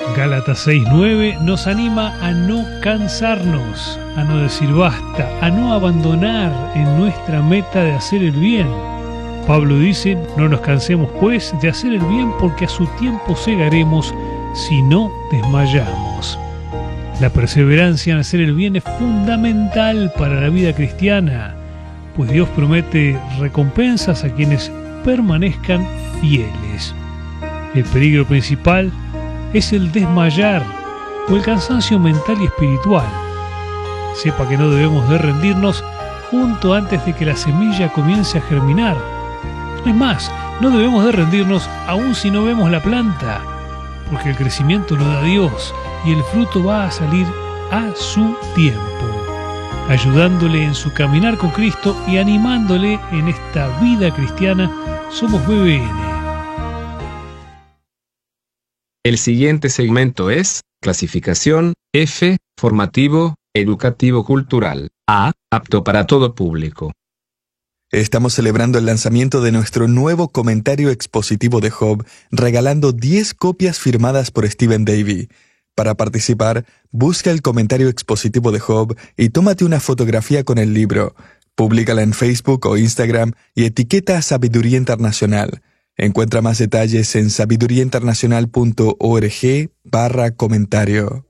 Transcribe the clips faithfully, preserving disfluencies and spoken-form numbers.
Gálatas seis nueve nos anima a no cansarnos, a no decir basta, a no abandonar en nuestra meta de hacer el bien. Pablo dice, no nos cansemos pues de hacer el bien porque a su tiempo segaremos si no desmayamos. La perseverancia en hacer el bien es fundamental para la vida cristiana, pues Dios promete recompensas a quienes permanezcan fieles. El peligro principal es el desmayar o el cansancio mental y espiritual. Sepa que no debemos de rendirnos junto antes de que la semilla comience a germinar. Es más, no debemos de rendirnos aún si no vemos la planta, porque el crecimiento lo da Dios y el fruto va a salir a su tiempo, ayudándole en su caminar con Cristo y animándole en esta vida cristiana. Somos B B N. El siguiente segmento es clasificación F, formativo, educativo cultural, A, apto para todo público. Estamos celebrando el lanzamiento de nuestro nuevo comentario expositivo de Job, regalando diez copias firmadas por Stephen Davey. Para participar, busca el comentario expositivo de Job y tómate una fotografía con el libro. Públicala en Facebook o Instagram y etiqueta a Sabiduría Internacional. Encuentra más detalles en sabiduriainternacional.org barra comentario.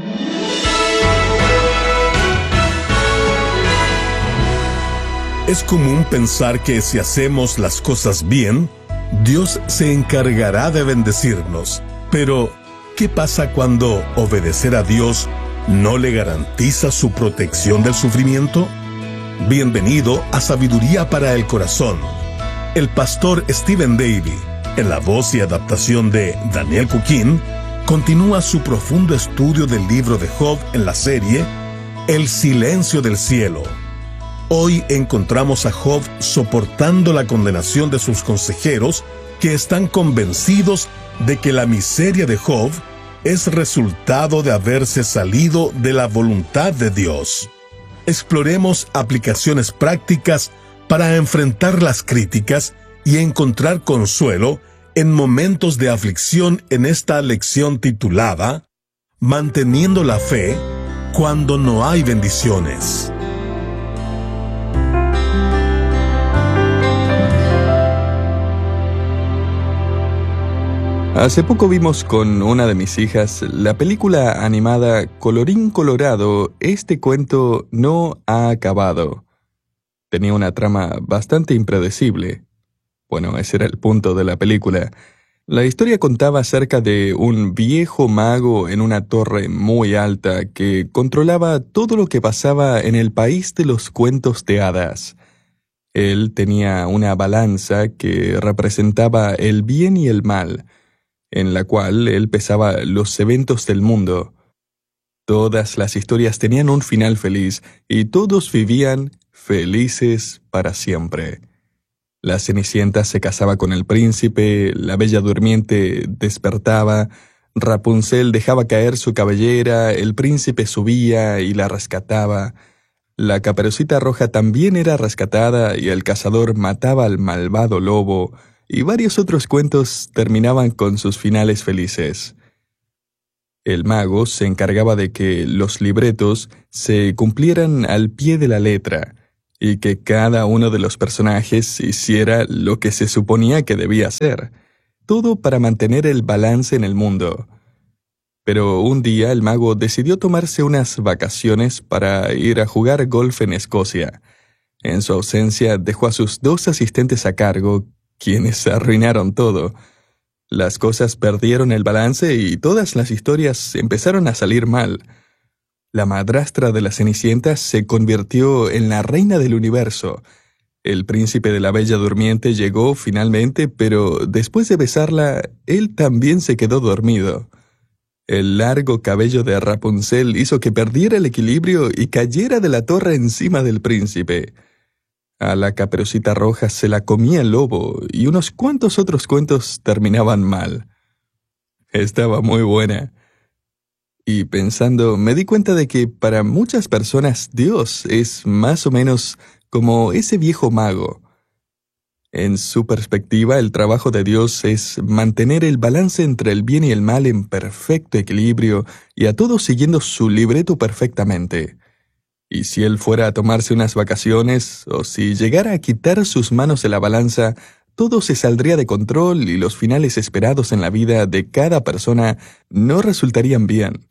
Es común pensar que si hacemos las cosas bien, Dios se encargará de bendecirnos. Pero, ¿qué pasa cuando obedecer a Dios no le garantiza su protección del sufrimiento? Bienvenido a Sabiduría para el Corazón. El pastor Stephen Davey, en la voz y adaptación de Daniel Cuquín, continúa su profundo estudio del libro de Job en la serie El silencio del cielo. Hoy encontramos a Job soportando la condenación de sus consejeros que están convencidos de que la miseria de Job es resultado de haberse salido de la voluntad de Dios. Exploremos aplicaciones prácticas para enfrentar las críticas y encontrar consuelo en momentos de aflicción en esta lección titulada Manteniendo la fe cuando no hay bendiciones. Hace poco vimos con una de mis hijas la película animada Colorín Colorado, este cuento no ha acabado. Tenía una trama bastante impredecible. Bueno, ese era el punto de la película. La historia contaba acerca de un viejo mago en una torre muy alta que controlaba todo lo que pasaba en el país de los cuentos de hadas. Él tenía una balanza que representaba el bien y el mal, en la cual él pesaba los eventos del mundo. Todas las historias tenían un final feliz y todos vivían felices para siempre. La Cenicienta se casaba con el príncipe, la Bella Durmiente despertaba, Rapunzel dejaba caer su cabellera, el príncipe subía y la rescataba. La Caperucita Roja también era rescatada y el cazador mataba al malvado lobo, y varios otros cuentos terminaban con sus finales felices. El mago se encargaba de que los libretos se cumplieran al pie de la letra y que cada uno de los personajes hiciera lo que se suponía que debía hacer, todo para mantener el balance en el mundo. Pero un día el mago decidió tomarse unas vacaciones para ir a jugar golf en Escocia. En su ausencia dejó a sus dos asistentes a cargo, quienes arruinaron todo. Las cosas perdieron el balance y todas las historias empezaron a salir mal. La madrastra de la Cenicienta se convirtió en la reina del universo. El príncipe de la Bella Durmiente llegó finalmente, pero después de besarla, él también se quedó dormido. El largo cabello de Rapunzel hizo que perdiera el equilibrio y cayera de la torre encima del príncipe. A la Caperucita Roja se la comía el lobo y unos cuantos otros cuentos terminaban mal. Estaba muy buena. Y pensando, me di cuenta de que para muchas personas Dios es más o menos como ese viejo mago. En su perspectiva, el trabajo de Dios es mantener el balance entre el bien y el mal en perfecto equilibrio y a todos siguiendo su libreto perfectamente. Y si él fuera a tomarse unas vacaciones, o si llegara a quitar sus manos de la balanza, todo se saldría de control y los finales esperados en la vida de cada persona no resultarían bien.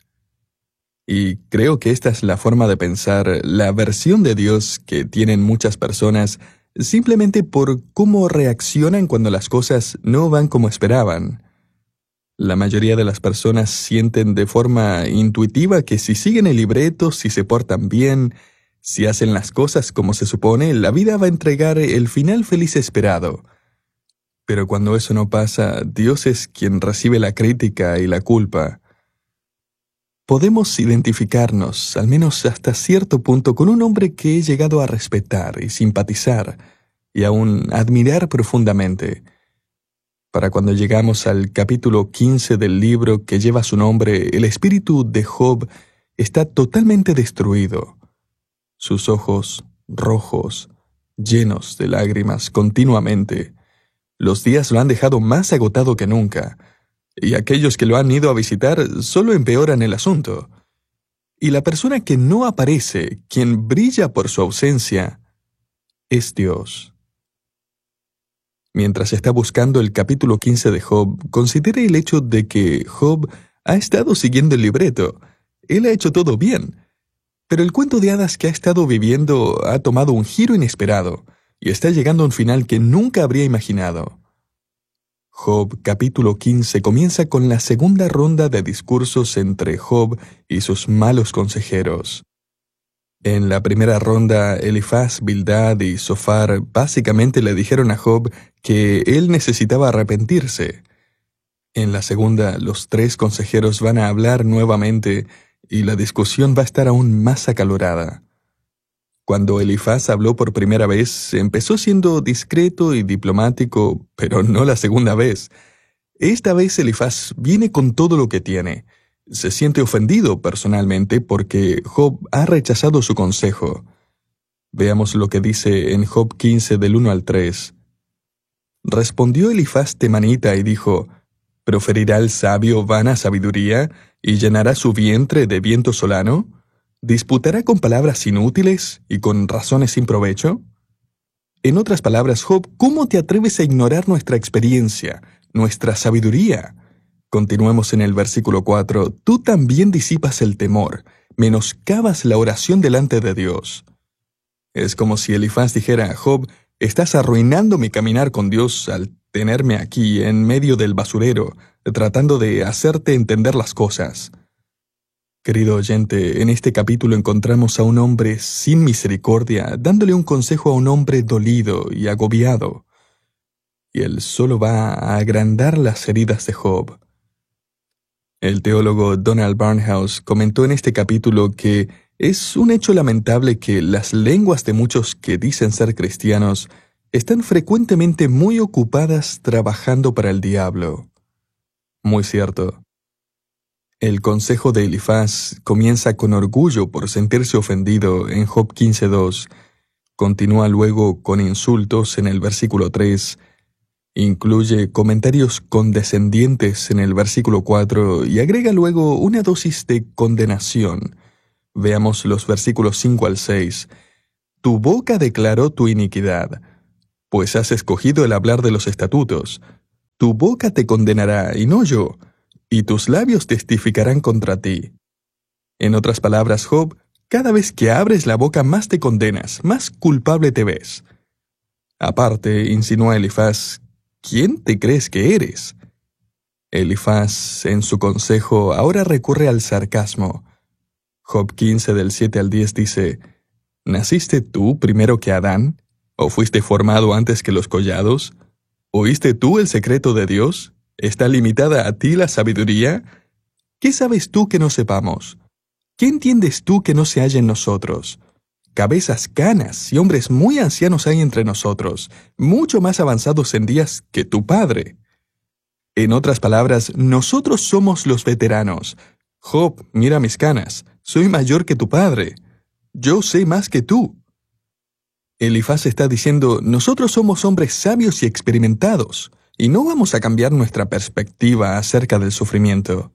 Y creo que esta es la forma de pensar, la versión de Dios que tienen muchas personas, simplemente por cómo reaccionan cuando las cosas no van como esperaban. La mayoría de las personas sienten de forma intuitiva que si siguen el libreto, si se portan bien, si hacen las cosas como se supone, la vida va a entregar el final feliz esperado. Pero cuando eso no pasa, Dios es quien recibe la crítica y la culpa. Podemos identificarnos, al menos hasta cierto punto, con un hombre que he llegado a respetar y simpatizar, y aún admirar profundamente. Para cuando llegamos al capítulo quince del libro que lleva su nombre, el espíritu de Job está totalmente destruido. Sus ojos rojos, llenos de lágrimas continuamente. Los días lo han dejado más agotado que nunca, y aquellos que lo han ido a visitar solo empeoran el asunto. Y la persona que no aparece, quien brilla por su ausencia, es Dios. Mientras está buscando el capítulo quince de Job, considere el hecho de que Job ha estado siguiendo el libreto. Él ha hecho todo bien. Pero el cuento de hadas que ha estado viviendo ha tomado un giro inesperado y está llegando a un final que nunca habría imaginado. Job capítulo quince comienza con la segunda ronda de discursos entre Job y sus malos consejeros. En la primera ronda, Elifaz, Bildad y Zofar básicamente le dijeron a Job que él necesitaba arrepentirse. En la segunda, los tres consejeros van a hablar nuevamente y la discusión va a estar aún más acalorada. Cuando Elifaz habló por primera vez, empezó siendo discreto y diplomático, pero no la segunda vez. Esta vez Elifaz viene con todo lo que tiene. Se siente ofendido personalmente porque Job ha rechazado su consejo. Veamos lo que dice en Job quince del uno al tres. Respondió Elifaz temanita y dijo: ¿Proferirá el sabio vana sabiduría y llenará su vientre de viento solano? ¿Disputará con palabras inútiles y con razones sin provecho? En otras palabras, Job, ¿cómo te atreves a ignorar nuestra experiencia, nuestra sabiduría? Continuemos en el versículo cuatro. Tú también disipas el temor, menoscabas la oración delante de Dios. Es como si Elifaz dijera: Job, estás arruinando mi caminar con Dios al tenerme aquí en medio del basurero, tratando de hacerte entender las cosas. Querido oyente, en este capítulo encontramos a un hombre sin misericordia, dándole un consejo a un hombre dolido y agobiado. Y él solo va a agrandar las heridas de Job. El teólogo Donald Barnhouse comentó en este capítulo que es un hecho lamentable que las lenguas de muchos que dicen ser cristianos están frecuentemente muy ocupadas trabajando para el diablo. Muy cierto. El consejo de Elifaz comienza con orgullo por sentirse ofendido en Job quince dos. Continúa luego con insultos en el versículo tres. Incluye comentarios condescendientes en el versículo cuatro y agrega luego una dosis de condenación. Veamos los versículos cinco al seis. Tu boca declaró tu iniquidad, pues has escogido el hablar de los estatutos. Tu boca te condenará y no yo, y tus labios testificarán contra ti. En otras palabras, Job, cada vez que abres la boca más te condenas, más culpable te ves. Aparte, insinúa Elifaz, ¿quién te crees que eres? Elifaz, en su consejo, ahora recurre al sarcasmo. Job quince del siete al diez dice: ¿Naciste tú primero que Adán? ¿O fuiste formado antes que los collados? ¿Oíste tú el secreto de Dios? ¿Está limitada a ti la sabiduría? ¿Qué sabes tú que no sepamos? ¿Qué entiendes tú que no se halla en nosotros? Cabezas canas y hombres muy ancianos hay entre nosotros, mucho más avanzados en días que tu padre. En otras palabras, nosotros somos los veteranos. Job, mira mis canas, soy mayor que tu padre. Yo sé más que tú. Elifaz está diciendo, nosotros somos hombres sabios y experimentados, y no vamos a cambiar nuestra perspectiva acerca del sufrimiento.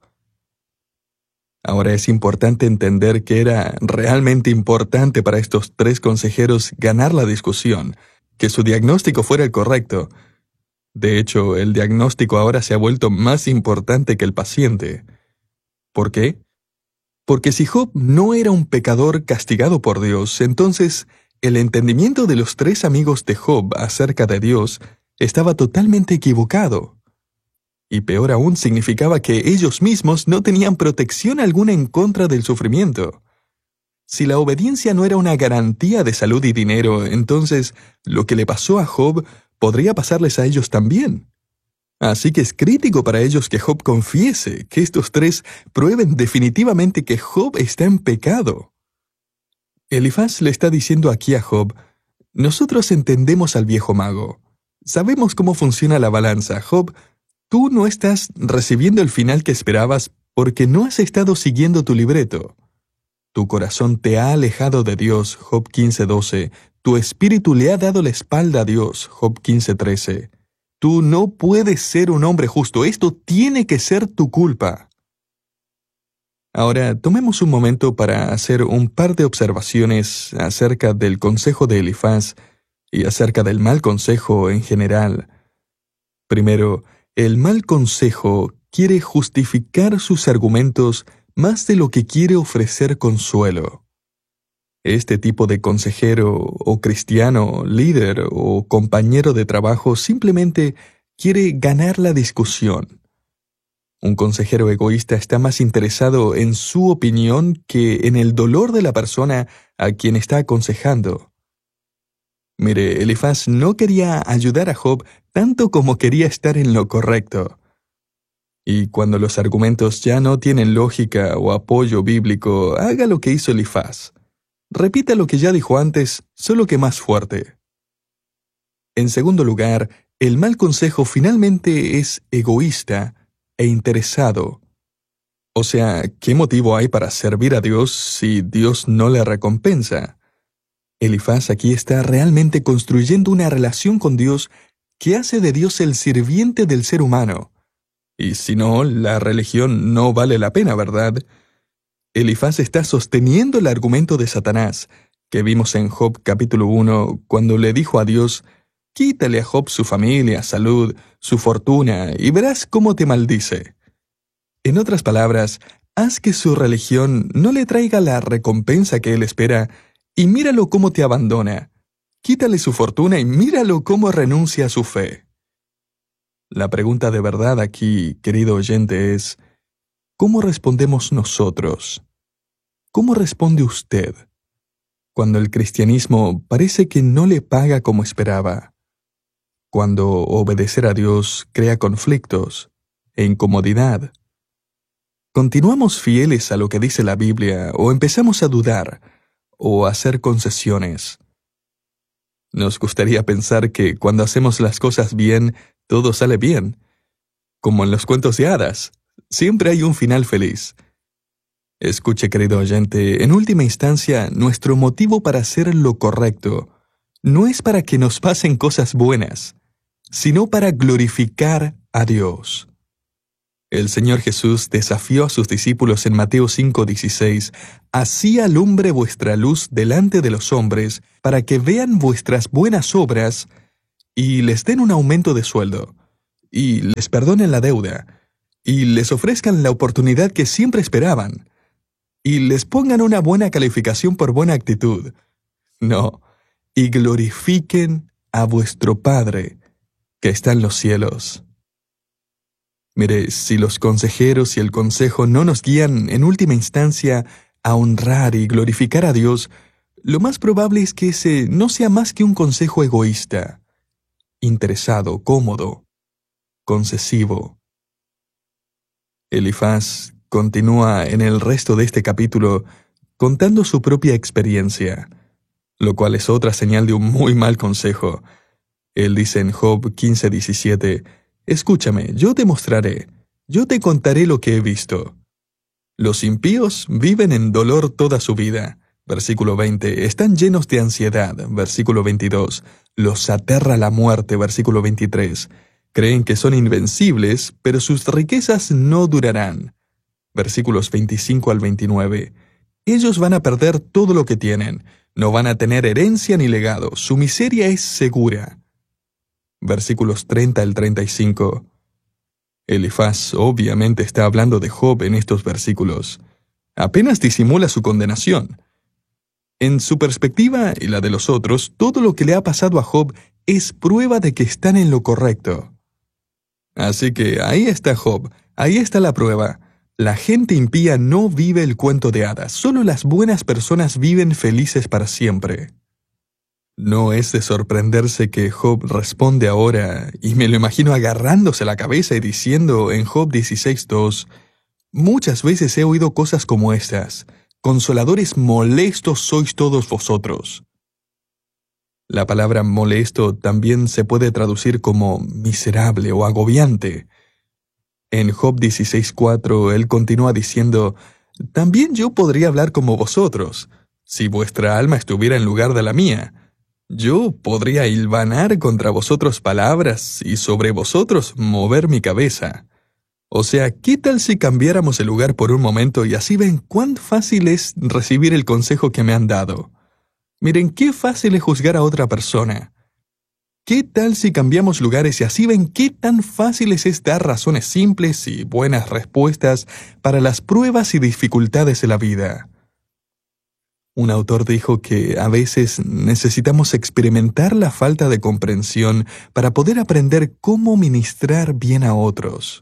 Ahora es importante entender que era realmente importante para estos tres consejeros ganar la discusión, que su diagnóstico fuera el correcto. De hecho, el diagnóstico ahora se ha vuelto más importante que el paciente. ¿Por qué? Porque si Job no era un pecador castigado por Dios, entonces el entendimiento de los tres amigos de Job acerca de Dios estaba totalmente equivocado. Y peor aún, significaba que ellos mismos no tenían protección alguna en contra del sufrimiento. Si la obediencia no era una garantía de salud y dinero, entonces lo que le pasó a Job podría pasarles a ellos también. Así que es crítico para ellos que Job confiese, que estos tres prueben definitivamente que Job está en pecado. Elifaz le está diciendo aquí a Job, nosotros entendemos al viejo mago. Sabemos cómo funciona la balanza, Job. Tú no estás recibiendo el final que esperabas porque no has estado siguiendo tu libreto. Tu corazón te ha alejado de Dios, Job quince doce. Tu espíritu le ha dado la espalda a Dios, Job quince trece. Tú no puedes ser un hombre justo. Esto tiene que ser tu culpa. Ahora, tomemos un momento para hacer un par de observaciones acerca del consejo de Elifaz y acerca del mal consejo en general. Primero, el mal consejo quiere justificar sus argumentos más de lo que quiere ofrecer consuelo. Este tipo de consejero o cristiano, líder o compañero de trabajo simplemente quiere ganar la discusión. Un consejero egoísta está más interesado en su opinión que en el dolor de la persona a quien está aconsejando. Mire, Elifaz no quería ayudar a Job tanto como quería estar en lo correcto. Y cuando los argumentos ya no tienen lógica o apoyo bíblico, haga lo que hizo Elifaz. Repita lo que ya dijo antes, solo que más fuerte. En segundo lugar, el mal consejo finalmente es egoísta e interesado. O sea, ¿qué motivo hay para servir a Dios si Dios no le recompensa? Elifaz aquí está realmente construyendo una relación con Dios que hace de Dios el sirviente del ser humano. Y si no, la religión no vale la pena, ¿verdad? Elifaz está sosteniendo el argumento de Satanás, que vimos en Job capítulo uno, cuando le dijo a Dios, quítale a Job su familia, salud, su fortuna, y verás cómo te maldice. En otras palabras, haz que su religión no le traiga la recompensa que él espera, y míralo cómo te abandona. Quítale su fortuna y míralo cómo renuncia a su fe. La pregunta de verdad aquí, querido oyente, es, ¿cómo respondemos nosotros? ¿Cómo responde usted cuando el cristianismo parece que no le paga como esperaba? Cuando obedecer a Dios crea conflictos e incomodidad. ¿Continuamos fieles a lo que dice la Biblia o empezamos a dudar o a hacer concesiones? Nos gustaría pensar que cuando hacemos las cosas bien, todo sale bien. Como en los cuentos de hadas, siempre hay un final feliz. Escuche, querido oyente, en última instancia, nuestro motivo para hacer lo correcto no es para que nos pasen cosas buenas, sino para glorificar a Dios. El Señor Jesús desafió a sus discípulos en Mateo cinco dieciséis, «Así alumbre vuestra luz delante de los hombres, para que vean vuestras buenas obras y les den un aumento de sueldo, y les perdonen la deuda, y les ofrezcan la oportunidad que siempre esperaban, y les pongan una buena calificación por buena actitud. No, y glorifiquen a vuestro Padre que está en los cielos». Mire, si los consejeros y el consejo no nos guían en última instancia a honrar y glorificar a Dios, lo más probable es que ese no sea más que un consejo egoísta, interesado, cómodo, concesivo. Elifaz continúa en el resto de este capítulo contando su propia experiencia, lo cual es otra señal de un muy mal consejo. Él dice en Job quince diecisiete, «Escúchame, yo te mostraré, yo te contaré lo que he visto. Los impíos viven en dolor toda su vida, Versículo veinte. Están llenos de ansiedad. Versículo veintidós. Los aterra la muerte. Versículo veintitrés. Creen que son invencibles, pero sus riquezas no durarán. Versículos veinticinco al veintinueve. Ellos van a perder todo lo que tienen. No van a tener herencia ni legado. Su miseria es segura. Versículos treinta al treinta y cinco. Elifaz obviamente está hablando de Job en estos versículos. Apenas disimula su condenación. En su perspectiva y la de los otros, todo lo que le ha pasado a Job es prueba de que están en lo correcto. Así que ahí está Job, ahí está la prueba. La gente impía no vive el cuento de hadas, solo las buenas personas viven felices para siempre. No es de sorprenderse que Job responde ahora, y me lo imagino agarrándose la cabeza y diciendo en Job dieciséis dos, muchas veces he oído cosas como estas, consoladores molestos sois todos vosotros. La palabra molesto también se puede traducir como miserable o agobiante. En Job dieciséis cuatro, él continúa diciendo, también yo podría hablar como vosotros, si vuestra alma estuviera en lugar de la mía. Yo podría hilvanar contra vosotros palabras y sobre vosotros mover mi cabeza. O sea, ¿qué tal si cambiáramos el lugar por un momento y así ven cuán fácil es recibir el consejo que me han dado? Miren qué fácil es juzgar a otra persona. ¿Qué tal si cambiamos lugares y así ven qué tan fácil es dar razones simples y buenas respuestas para las pruebas y dificultades de la vida? Un autor dijo que a veces necesitamos experimentar la falta de comprensión para poder aprender cómo ministrar bien a otros.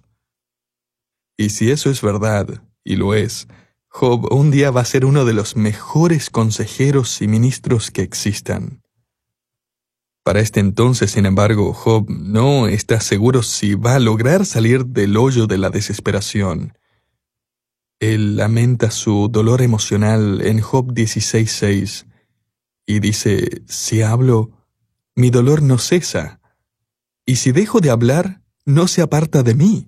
Y si eso es verdad, y lo es, Job un día va a ser uno de los mejores consejeros y ministros que existan. Para este entonces, sin embargo, Job no está seguro si va a lograr salir del hoyo de la desesperación. Él lamenta su dolor emocional en Job dieciséis seis y dice, si hablo, mi dolor no cesa, y si dejo de hablar, no se aparta de mí.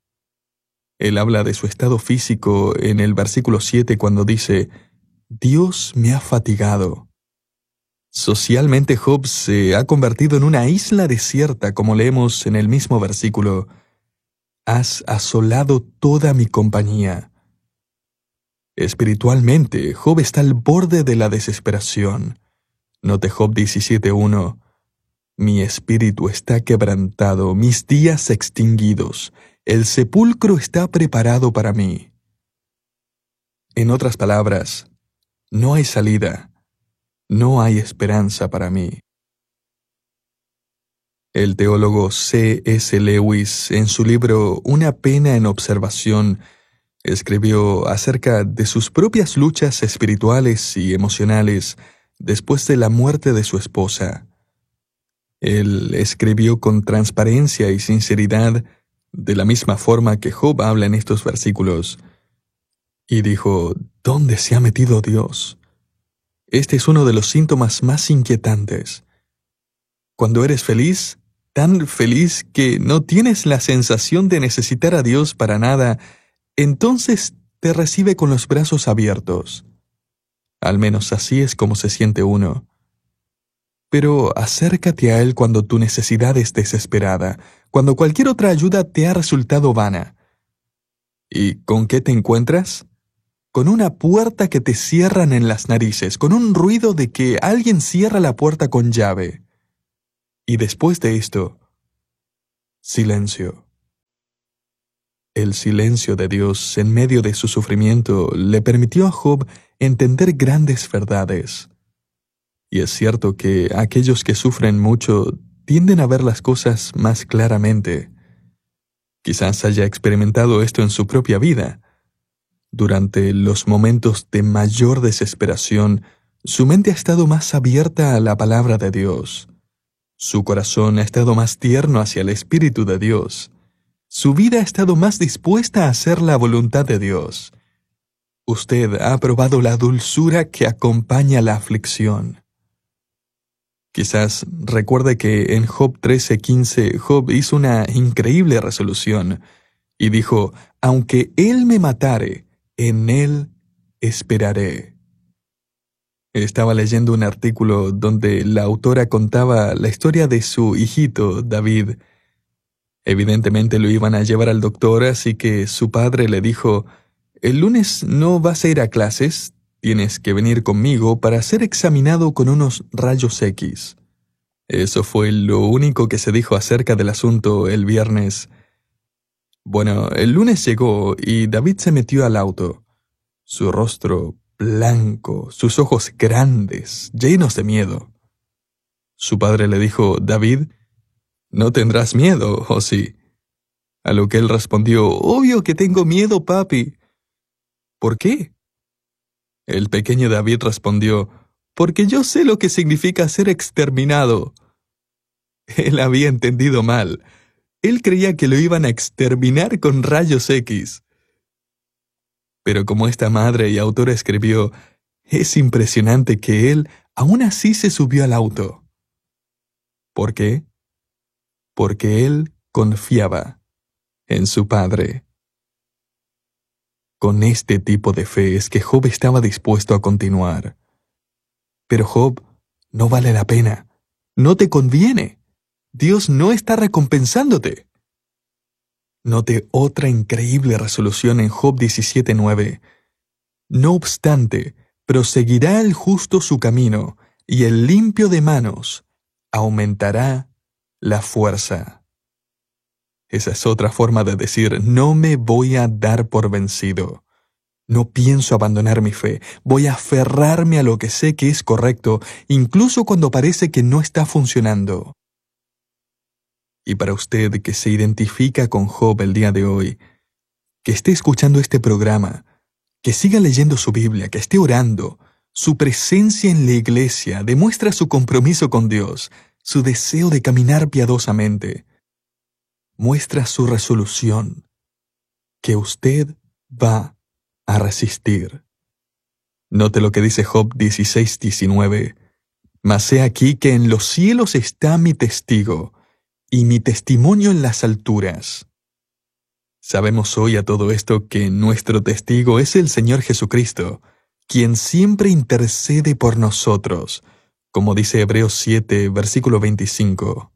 Él habla de su estado físico en el versículo siete cuando dice, Dios me ha fatigado. Socialmente Job se ha convertido en una isla desierta, como leemos en el mismo versículo. Has asolado toda mi compañía. Espiritualmente, Job está al borde de la desesperación. Note Job diecisiete uno. Mi espíritu está quebrantado, mis días extinguidos. El sepulcro está preparado para mí. En otras palabras, no hay salida, no hay esperanza para mí. El teólogo C S Lewis, en su libro Una pena en observación, escribió acerca de sus propias luchas espirituales y emocionales después de la muerte de su esposa. Él escribió con transparencia y sinceridad, de la misma forma que Job habla en estos versículos, y dijo, ¿dónde se ha metido Dios? Este es uno de los síntomas más inquietantes. Cuando eres feliz, tan feliz que no tienes la sensación de necesitar a Dios para nada, entonces te recibe con los brazos abiertos. Al menos así es como se siente uno. Pero acércate a Él cuando tu necesidad es desesperada, cuando cualquier otra ayuda te ha resultado vana. ¿Y con qué te encuentras? Con una puerta que te cierran en las narices, con un ruido de que alguien cierra la puerta con llave. Y después de esto, silencio. El silencio de Dios en medio de su sufrimiento le permitió a Job entender grandes verdades. Y es cierto que aquellos que sufren mucho tienden a ver las cosas más claramente. Quizás haya experimentado esto en su propia vida. Durante los momentos de mayor desesperación, su mente ha estado más abierta a la palabra de Dios. Su corazón ha estado más tierno hacia el Espíritu de Dios. Su vida ha estado más dispuesta a hacer la voluntad de Dios. Usted ha probado la dulzura que acompaña la aflicción. Quizás recuerde que en Job trece quince, Job hizo una increíble resolución y dijo, aunque Él me matare, en Él esperaré. Estaba leyendo un artículo donde la autora contaba la historia de su hijito, David. Evidentemente lo iban a llevar al doctor, así que su padre le dijo: «El lunes no vas a ir a clases, tienes que venir conmigo para ser examinado con unos rayos X». Eso fue lo único que se dijo acerca del asunto el viernes. Bueno, el lunes llegó y David se metió al auto. Su rostro blanco, sus ojos grandes, llenos de miedo. Su padre le dijo: «David, ¿no tendrás miedo, o sí?» A lo que él respondió: «Obvio que tengo miedo, papi». «¿Por qué?» El pequeño David respondió: «Porque yo sé lo que significa ser exterminado». Él había entendido mal. Él creía que lo iban a exterminar con rayos X. Pero como esta madre y autora escribió, es impresionante que él aún así se subió al auto. ¿Por qué? Porque él confiaba en su padre. Con este tipo de fe es que Job estaba dispuesto a continuar. Pero Job, no vale la pena. No te conviene. Dios no está recompensándote. Note otra increíble resolución en Job diecisiete nueve. No obstante, proseguirá el justo su camino, y el limpio de manos aumentará la fuerza. Esa es otra forma de decir: no me voy a dar por vencido. No pienso abandonar mi fe. Voy a aferrarme a lo que sé que es correcto, incluso cuando parece que no está funcionando. Y para usted que se identifica con Job el día de hoy, que esté escuchando este programa, que siga leyendo su Biblia, que esté orando, su presencia en la iglesia demuestra su compromiso con Dios, su deseo de caminar piadosamente. Muestra su resolución, que usted va a resistir. Note lo que dice Job dieciséis diecinueve. Mas he aquí que en los cielos está mi testigo, y mi testimonio en las alturas. Sabemos hoy a todo esto que nuestro testigo es el Señor Jesucristo, quien siempre intercede por nosotros, como dice Hebreos siete, versículo veinticinco.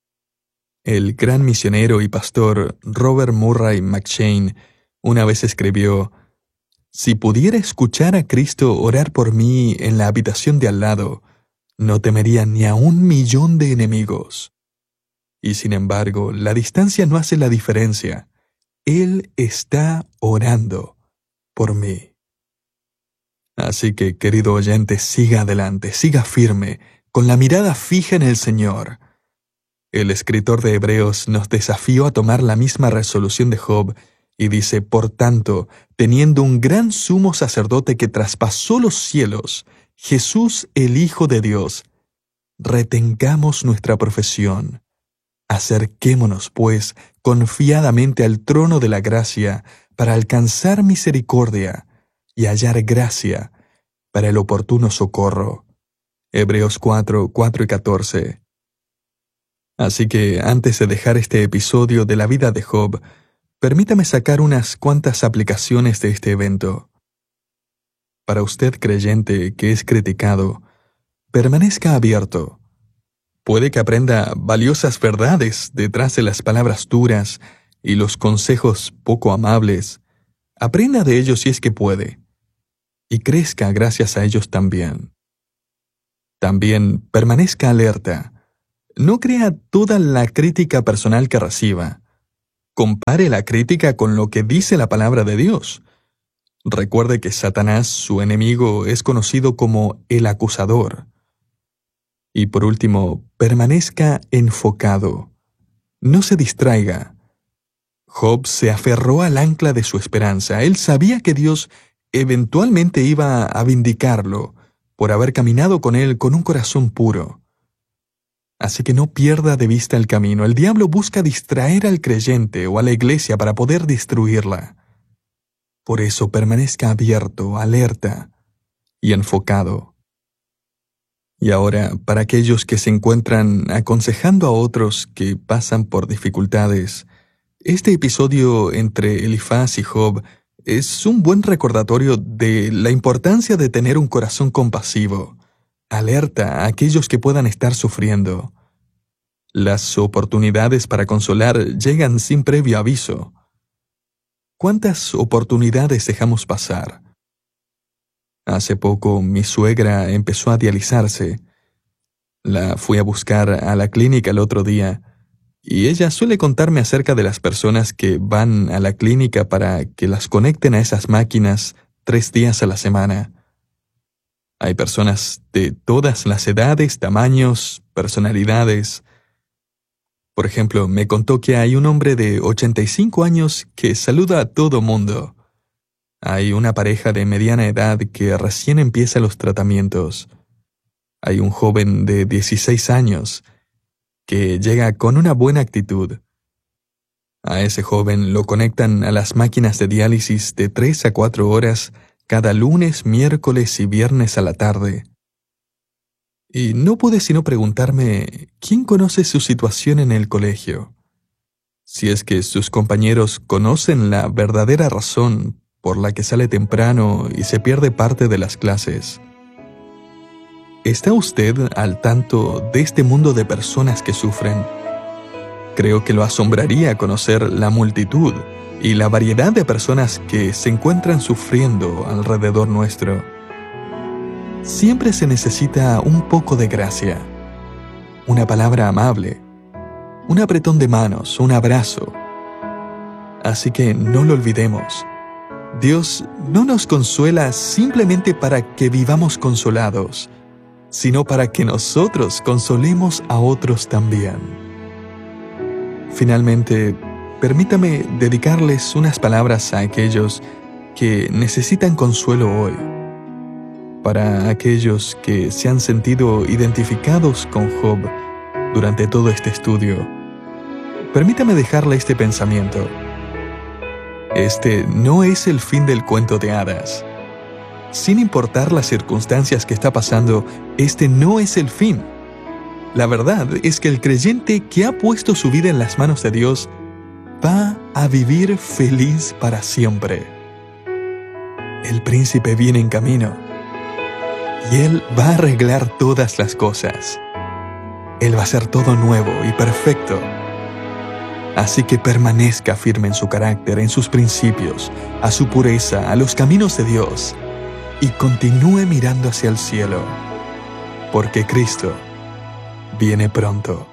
El gran misionero y pastor Robert Murray McCheyne una vez escribió: «Si pudiera escuchar a Cristo orar por mí en la habitación de al lado, no temería ni a un millón de enemigos». Y sin embargo, la distancia no hace la diferencia. Él está orando por mí. Así que, querido oyente, siga adelante, siga firme, con la mirada fija en el Señor. El escritor de Hebreos nos desafió a tomar la misma resolución de Job y dice: «Por tanto, teniendo un gran sumo sacerdote que traspasó los cielos, Jesús el Hijo de Dios, retengamos nuestra profesión. Acerquémonos, pues, confiadamente al trono de la gracia para alcanzar misericordia y hallar gracia para el oportuno socorro». Hebreos cuatro, cuatro y catorce. Así que, antes de dejar este episodio de la vida de Job, permítame sacar unas cuantas aplicaciones de este evento. Para usted creyente que es criticado, permanezca abierto. Puede que aprenda valiosas verdades detrás de las palabras duras y los consejos poco amables. Aprenda de ellos si es que puede, y crezca gracias a ellos también. También permanezca alerta. No crea toda la crítica personal que reciba. Compare la crítica con lo que dice la palabra de Dios. Recuerde que Satanás, su enemigo, es conocido como el acusador. Y por último, permanezca enfocado. No se distraiga. Job se aferró al ancla de su esperanza. Él sabía que Dios eventualmente iba a vindicarlo por haber caminado con él con un corazón puro. Así que no pierda de vista el camino. El diablo busca distraer al creyente o a la iglesia para poder destruirla. Por eso permanezca abierto, alerta y enfocado. Y ahora, para aquellos que se encuentran aconsejando a otros que pasan por dificultades, este episodio entre Elifaz y Job es un buen recordatorio de la importancia de tener un corazón compasivo, alerta a aquellos que puedan estar sufriendo. Las oportunidades para consolar llegan sin previo aviso. ¿Cuántas oportunidades dejamos pasar? Hace poco mi suegra empezó a dializarse. La fui a buscar a la clínica el otro día, y ella suele contarme acerca de las personas que van a la clínica para que las conecten a esas máquinas tres días a la semana. Hay personas de todas las edades, tamaños, personalidades. Por ejemplo, me contó que hay un hombre de ochenta y cinco años que saluda a todo mundo. Hay una pareja de mediana edad que recién empieza los tratamientos. Hay un joven de dieciséis años que llega con una buena actitud. A ese joven lo conectan a las máquinas de diálisis de tres a cuatro horas cada lunes, miércoles y viernes a la tarde. Y no pude sino preguntarme quién conoce su situación en el colegio. Si es que sus compañeros conocen la verdadera razón por la que sale temprano y se pierde parte de las clases. ¿Está usted al tanto de este mundo de personas que sufren? Creo que lo asombraría conocer la multitud y la variedad de personas que se encuentran sufriendo alrededor nuestro. Siempre se necesita un poco de gracia, una palabra amable, un apretón de manos, un abrazo. Así que no lo olvidemos. Dios no nos consuela simplemente para que vivamos consolados, sino para que nosotros consolemos a otros también. Finalmente, permítame dedicarles unas palabras a aquellos que necesitan consuelo hoy. Para aquellos que se han sentido identificados con Job durante todo este estudio, permítame dejarle este pensamiento. Este no es el fin del cuento de hadas. Sin importar las circunstancias que está pasando, este no es el fin. La verdad es que el creyente que ha puesto su vida en las manos de Dios va a vivir feliz para siempre. El príncipe viene en camino y Él va a arreglar todas las cosas. Él va a hacer todo nuevo y perfecto. Así que permanezca firme en su carácter, en sus principios, a su pureza, a los caminos de Dios, y continúe mirando hacia el cielo, porque Cristo viene pronto.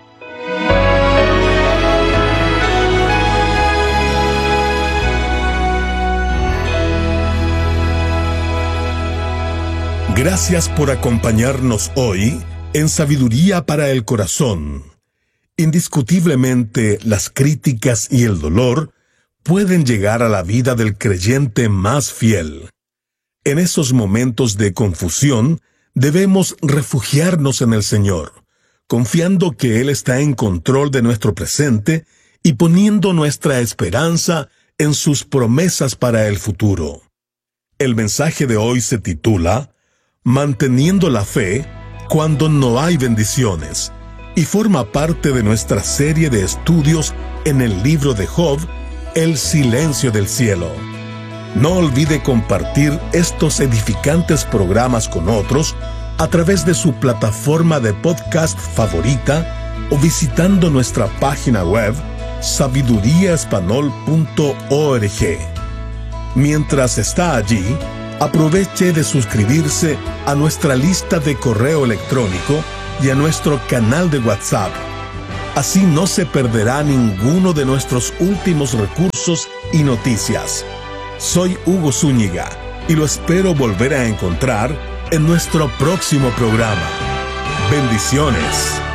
Gracias por acompañarnos hoy en Sabiduría para el Corazón. Indiscutiblemente, las críticas y el dolor pueden llegar a la vida del creyente más fiel. En esos momentos de confusión, debemos refugiarnos en el Señor, confiando que Él está en control de nuestro presente y poniendo nuestra esperanza en sus promesas para el futuro. El mensaje de hoy se titula Manteniendo la fe cuando no hay bendiciones, y forma parte de nuestra serie de estudios en el libro de Job, El silencio del cielo. No olvide compartir estos edificantes programas con otros a través de su plataforma de podcast favorita o visitando nuestra página web sabiduría español punto org. Mientras está allí, aproveche de suscribirse a nuestra lista de correo electrónico y a nuestro canal de WhatsApp. Así no se perderá ninguno de nuestros últimos recursos y noticias. Soy Hugo Zúñiga y lo espero volver a encontrar en nuestro próximo programa. Bendiciones.